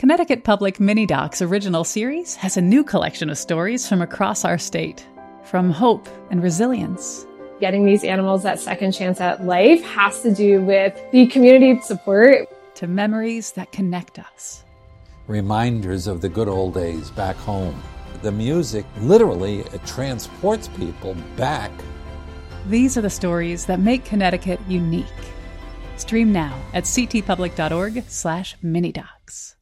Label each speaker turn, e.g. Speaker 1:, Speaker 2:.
Speaker 1: Connecticut Public Mini Docs original series has a new collection of stories from across our state, from hope and resilience.
Speaker 2: Getting these animals that second chance at life has to do with the community support.
Speaker 1: To memories that connect us.
Speaker 3: Reminders of the good old days back home. The music literally transports people back.
Speaker 1: These are the stories that make Connecticut unique. Stream now at ctpublic.org/minidocs.